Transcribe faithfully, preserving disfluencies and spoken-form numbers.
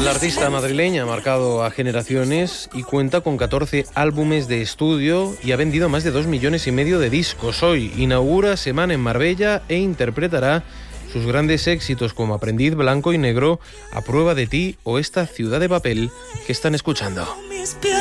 La artista madrileña ha marcado a generaciones y cuenta con catorce álbumes de estudio y ha vendido más de dos millones y medio de discos. Hoy inaugura Semana en Marbella e interpretará sus grandes éxitos como Aprendiz, Blanco y Negro, A prueba de ti o esta Ciudad de papel que están escuchando.